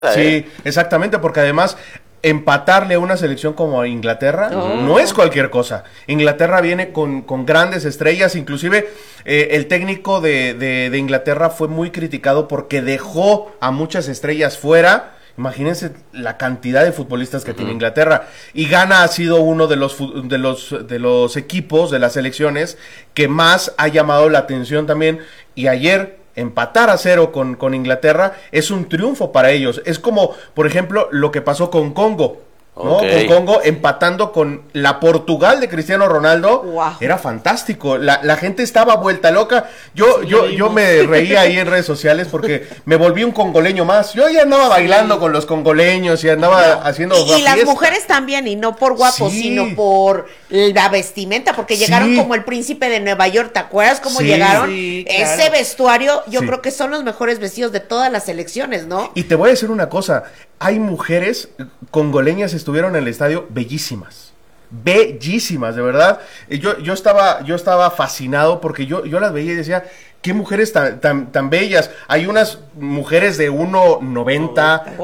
Sí, exactamente, porque además empatarle a una selección como a Inglaterra no es cualquier cosa. Inglaterra viene con grandes estrellas, inclusive el técnico de Inglaterra fue muy criticado porque dejó a muchas estrellas fuera. Imagínense la cantidad de futbolistas que tiene Inglaterra. Y Ghana ha sido uno de los equipos, de las selecciones, que más ha llamado la atención también. Y ayer empatar a 0 con Inglaterra es un triunfo para ellos. Es como, por ejemplo, lo que pasó con Congo, ¿no? Okay. Con Congo empatando con la Portugal de Cristiano Ronaldo. Wow. Era fantástico. La gente estaba vuelta loca. Yo me reía ahí en redes sociales porque me volví un congoleño más. Yo ya andaba bailando con los congoleños y andaba haciendo Y las fiesta. mujeres también, y no por guapos, Sí. sino por la vestimenta, porque llegaron Sí. como el príncipe de Nueva York. ¿Te acuerdas cómo Sí. llegaron? Sí, claro. Ese vestuario, yo Sí. creo que son los mejores vestidos de todas las selecciones, ¿no? Y te voy a decir una cosa, hay mujeres congoleñas estuvieron en el estadio bellísimas, de verdad. Yo estaba fascinado porque yo las veía y decía, qué mujeres tan bellas. Hay unas mujeres de 1.90, Wow.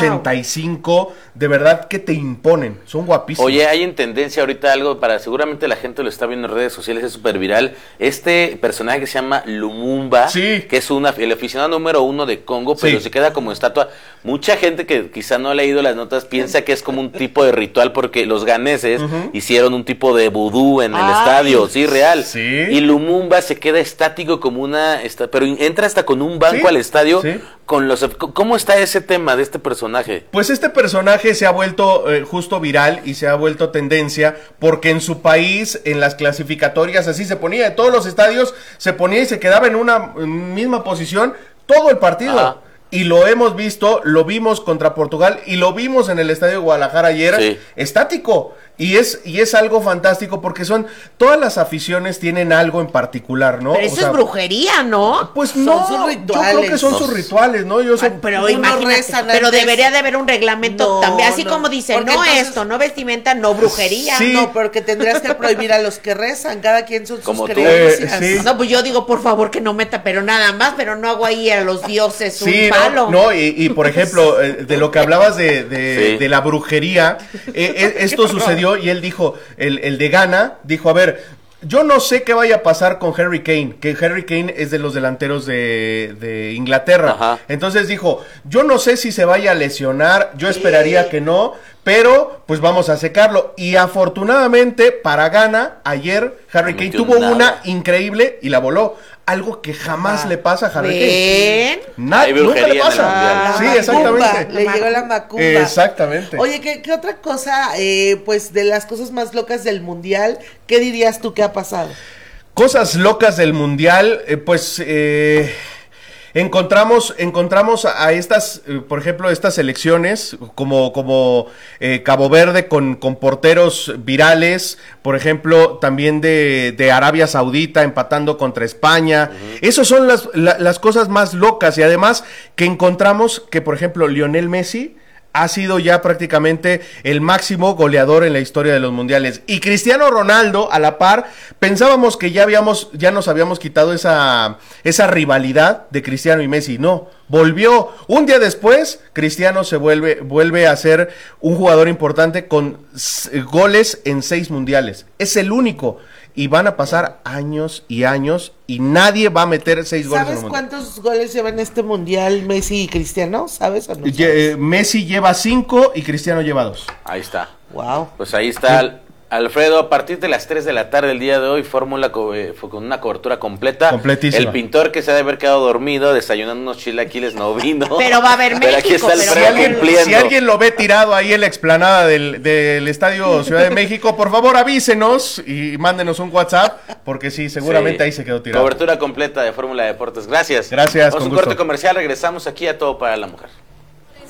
1.85, de verdad que te imponen, son guapísimas. Oye, hay en tendencia ahorita algo para, seguramente la gente lo está viendo en redes sociales, es súper viral. Este personaje que se llama Lumumba, Sí. que es el aficionado número 1 de Congo, pero Sí. se queda como estatua. Mucha gente que quizá no ha leído las notas piensa que es como un tipo de ritual porque los ganeses hicieron un tipo de vudú en el Ay. estadio, sí, real. Sí. Y Lumumba se queda estático como pero entra hasta con un banco Sí. al estadio. Sí. ¿Cómo está ese tema de este personaje? Pues este personaje se ha vuelto justo viral y se ha vuelto tendencia porque en su país, en las clasificatorias, así se ponía, en todos los estadios se ponía y se quedaba en una misma posición todo el partido. Ajá. Y lo hemos visto, lo vimos contra Portugal y lo vimos en el estadio de Guadalajara ayer, Sí. estático. Y es algo fantástico porque todas las aficiones tienen algo en particular, ¿no? Pero eso O sea, es brujería, ¿no? pues Son no, sus yo rituales. creo que son No. sus rituales, ¿no? Pero uno imagínate, rezan pero antes. debería de haber un reglamento No, también, así no. como dice, Porque no entonces- esto, no vestimenta, no brujería. Sí. No, porque tendrías que prohibir a los que rezan, cada quien son sus Como tú. creencias. Sí. No, pues yo digo, por favor, que no meta, pero nada más, pero no hago ahí a los dioses Sí, un palo. no, y por ejemplo, de lo que hablabas de la brujería, esto sucedió y él dijo, el de Ghana, dijo, a ver, yo no sé qué vaya a pasar con Harry Kane, que Harry Kane es de los delanteros de Inglaterra. Ajá. Entonces dijo, yo no sé si se vaya a lesionar, yo esperaría que no, pero pues vamos a secarlo. Y afortunadamente para Ghana, ayer Harry No Kane metió tuvo nada. una increíble y la voló. Algo que jamás le pasa a Harry Kane. ¿Ven? Hay Nunca brujería le en el pasa. mundial. Sí, Macumba, exactamente. le llegó la macumba. Exactamente. Oye, ¿qué otra cosa, pues de las cosas más locas del mundial, qué dirías tú que ha pasado? Cosas locas del mundial, encontramos a estas, por ejemplo, estas selecciones como Cabo Verde con porteros virales, por ejemplo, también de Arabia Saudita empatando contra España. Esas son las cosas más locas y además que encontramos que, por ejemplo, Lionel Messi ha sido ya prácticamente el máximo goleador en la historia de los mundiales. Y Cristiano Ronaldo, a la par, pensábamos que ya nos habíamos quitado esa rivalidad de Cristiano y Messi. No, volvió. Un día después, Cristiano se vuelve a ser un jugador importante con goles en 6 mundiales. Es el único. Y van a pasar años y años y nadie va a meter 6 goles en ¿Sabes el mundial. cuántos goles llevan este mundial Messi y Cristiano? ¿Sabes o no? Messi lleva 5 y Cristiano lleva 2. Ahí está. Wow. Pues ahí está, Alfredo, a partir de las 3 de la tarde del día de hoy, Fórmula fue con una cobertura completa. Completísima. El pintor que se ha de haber quedado dormido desayunando unos chilaquiles no vino. Pero va a haber Pero aquí México, está pero Alfredo va a haber- cumpliendo. Si alguien lo ve tirado ahí en la explanada del Estadio Ciudad de México, por favor avísenos y mándenos un WhatsApp, porque sí, seguramente Sí. ahí se quedó tirado. Cobertura completa de Fórmula Deportes. Gracias. Gracias, Vamos a con un corte gusto. comercial, regresamos aquí a Todo para la Mujer.